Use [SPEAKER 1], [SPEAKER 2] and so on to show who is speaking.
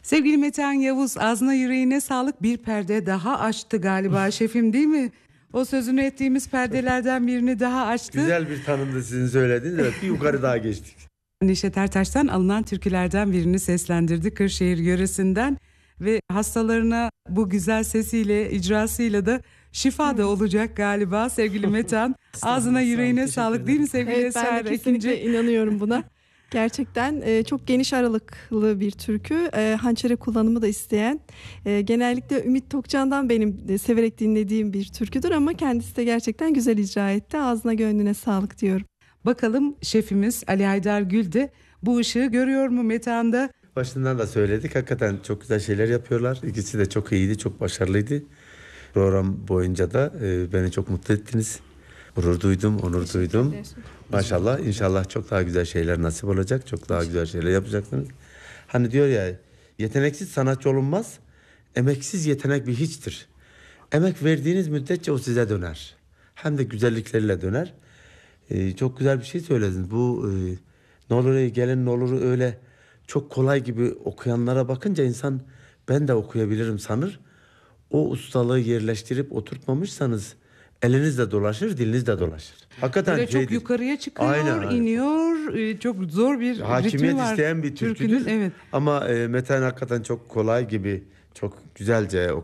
[SPEAKER 1] Sevgili Metehan Yavuz, ağzına yüreğine sağlık, bir perde daha açtı galiba şefim, değil mi? O sözünü ettiğimiz perdelerden birini daha açtı.
[SPEAKER 2] Güzel bir tanımdı sizin söylediğiniz. Evet, bir yukarı daha geçtik.
[SPEAKER 1] Neşet Ertaş'tan alınan türkülerden birini seslendirdi Kırşehir yöresinden ve hastalarına bu güzel sesiyle, icrasıyla da şifa da olacak galiba sevgili Metehan. Ağzına yüreğine sağlık, değil mi sevgili
[SPEAKER 3] Evet, ben
[SPEAKER 1] Eser
[SPEAKER 3] de kesinlikle inanıyorum buna. Gerçekten çok geniş aralıklı bir türkü. Hançere kullanımı da isteyen. Genellikle Ümit Tokcan'dan benim de severek dinlediğim bir türküdür ama kendisi de gerçekten güzel icra etti. Ağzına gönlüne sağlık diyorum.
[SPEAKER 1] Bakalım şefimiz Ali Haydar Gül de bu ışığı görüyor mu Metehan'da?
[SPEAKER 2] Başından da söyledik. Hakikaten çok güzel şeyler yapıyorlar. İkisi de çok iyiydi, çok başarılıydı. Program boyunca da beni çok mutlu ettiniz. Gurur duydum, onur duydum. Maşallah, inşallah çok daha güzel şeyler nasip olacak. Çok daha güzel şeyler yapacaksınız. Hani diyor ya, yeteneksiz sanatçı olunmaz. Emeksiz yetenek bir hiçtir. Emek verdiğiniz müddetçe o size döner. Hem de güzellikleriyle döner. Çok güzel bir şey söylediniz. Bu ne olur gelin ne olur öyle çok kolay gibi okuyanlara bakınca insan ben de okuyabilirim sanır. O ustalığı yerleştirip oturtmamışsanız eliniz de dolaşır, diliniz de dolaşır. Hakikaten
[SPEAKER 1] böyle çok yukarıya çıkıyor,
[SPEAKER 2] aynen.
[SPEAKER 1] iniyor. Çok zor bir
[SPEAKER 2] Hakimiyet
[SPEAKER 1] ritmi var
[SPEAKER 2] isteyen bir türküdür.
[SPEAKER 1] türkünün. Evet.
[SPEAKER 2] Ama Metehan hakikaten çok kolay gibi, çok güzelce